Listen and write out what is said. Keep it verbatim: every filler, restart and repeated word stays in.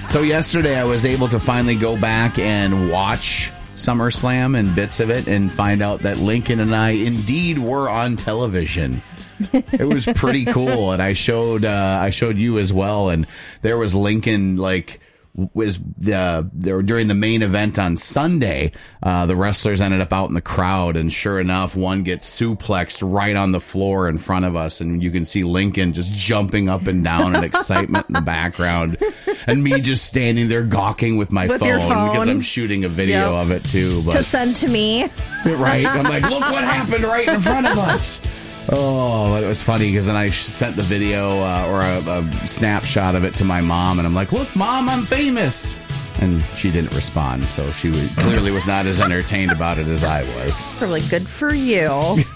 So yesterday I was able to finally go back and watch SummerSlam and bits of it and find out that Lincoln and I indeed were on television. It was pretty cool, and I showed uh, I showed you as well, and there was Lincoln like was the there during the main event on Sunday. Uh, the wrestlers ended up out in the crowd, and sure enough, one gets suplexed right on the floor in front of us, and you can see Lincoln just jumping up and down in excitement in the background, and me just standing there gawking with my with phone, your phone because I'm shooting a video Yep. of it too. But to send to me. right, I'm like, look what happened right in front of us. Oh, it was funny because then I sent the video uh, or a, a snapshot of it to my mom, and I'm like, look, Mom, I'm famous. And she didn't respond, so she was, clearly was not as entertained about it as I was. Probably good for you.